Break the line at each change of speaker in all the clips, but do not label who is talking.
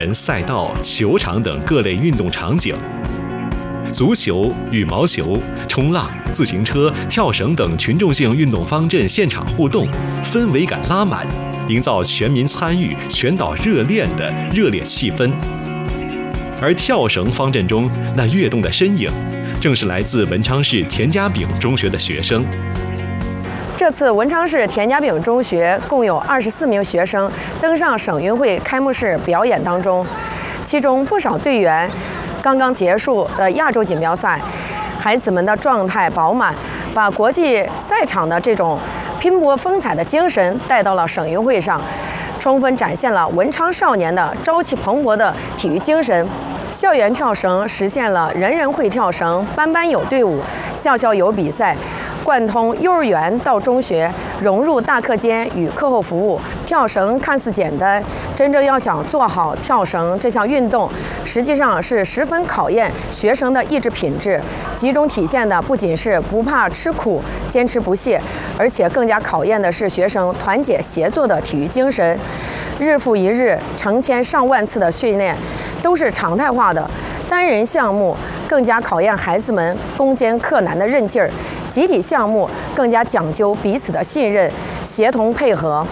赛道、球场等各类运动场景。足球、羽毛球、冲浪、自行车、跳绳等群众性运动方阵现场互动，氛围感拉满，营造全民参与、全岛热恋的热烈气氛。而跳绳方阵中那跃动的身影，正是来自文昌市田家炳中学的学生。
这次文昌市田家炳中学共有24名学生登上省运会开幕式表演当中，其中不少队员刚刚结束的亚洲锦标赛，孩子们的状态饱满，把国际赛场的这种拼搏风采的精神带到了省运会上，充分展现了文昌少年的朝气蓬勃的体育精神。校园跳绳实现了人人会跳绳、班班有队伍、校校有比赛，贯通幼儿园到中学，融入大课间与课后服务。跳绳看似简单，真正要想做好跳绳这项运动，实际上是十分考验学生的意志品质。集中体现的不仅是不怕吃苦、坚持不懈，而且更加考验的是学生团结协作的体育精神。日复一日、成千上万次的训练都是常态化的，单人项目更加考验孩子们攻坚克难的韧劲儿，集体项目更加讲究彼此的信任、协同配合。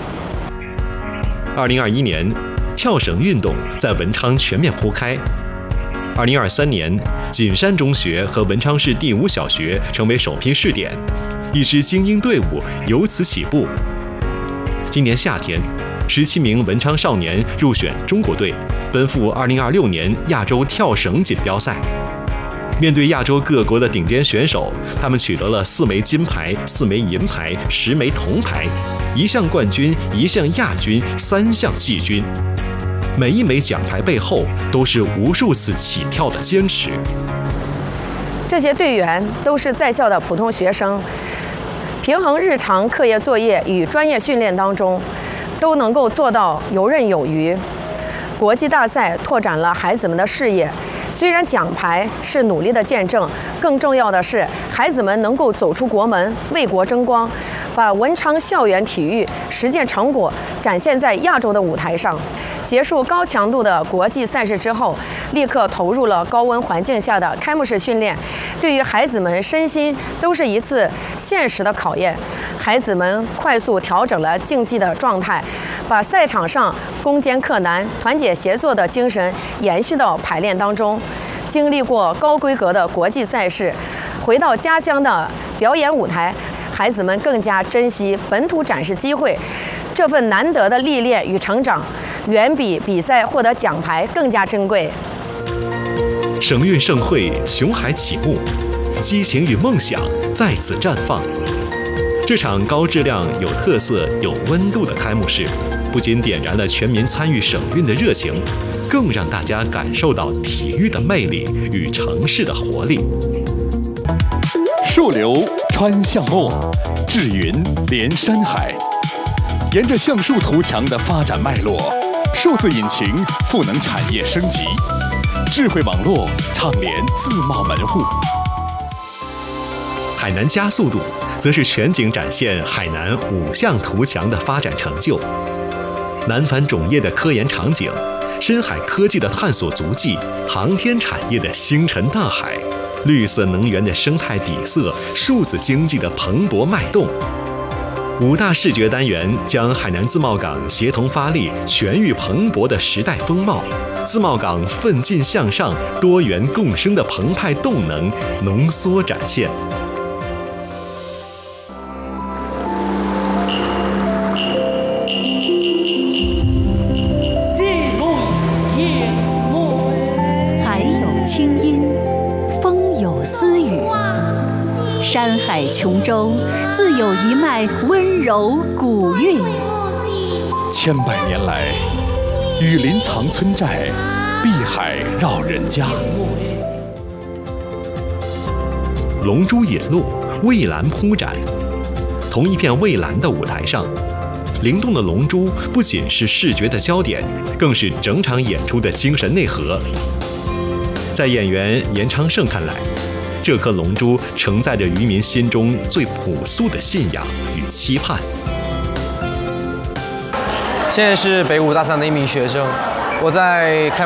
2021年，跳绳运动在文昌全面铺开。2023年，锦山中学和文昌市第5小学成为首批试点，一支精英队伍由此起步。今年夏天，17名文昌少年入选中国队，奔赴2026年亚洲跳绳锦标赛。面对亚洲各国的顶尖选手，他们取得了4枚金牌、4枚银牌、10枚铜牌，1项冠军、1项亚军、3项季军。每一枚奖牌背后都是无数次起跳的坚持。
这些队员都是在校的普通学生，平衡日常课业作业与专业训练当中，都能够做到游刃有余。国际大赛拓展了孩子们的视野，虽然奖牌是努力的见证，更重要的是孩子们能够走出国门，为国争光，把文昌校园体育实践成果展现在亚洲的舞台上。结束高强度的国际赛事之后，立刻投入了高温环境下的开幕式训练，对于孩子们身心都是一次现实的考验。孩子们快速调整了竞技的状态，把赛场上攻坚克难、团结协作的精神延续到排练当中。经历过高规格的国际赛事，回到家乡的表演舞台，孩子们更加珍惜本土展示机会。这份难得的历练与成长，远比比赛获得奖牌更加珍贵。
省运盛会雄海启幕，激情与梦想在此绽放。这场高质量、有特色、有温度的开幕式，不仅点燃了全民参与省运的热情，更让大家感受到体育的魅力与城市的活力。
溯流穿巷陌，志云连山海。沿着橡树图强的发展脉络，数字引擎赋能产业升级，智慧网络畅联自贸门户。
海南加速度则是全景展现海南5项图强的发展成就，南返种业的科研场景，深海科技的探索足迹，航天产业的星辰大海，绿色能源的生态底色，数字经济的蓬勃脉动。5大视觉单元将海南自贸港协同发力、全域蓬勃的时代风貌，自贸港奋进向上、多元共生的澎湃动能浓缩展现。
海有清音，风有私语，山海琼州自有一脉温柔古韵。
千百年来，雨林藏村寨，碧海绕人家。
龙珠引路，蔚蓝铺展。同一片蔚蓝的舞台上，灵动的龙珠不仅是视觉的焦点，更是整场演出的精神内核。在演员严昌盛看来，这颗龙珠承载着渔民心中最朴素的信仰与期盼。
现在是北5大3的一名学生，我在开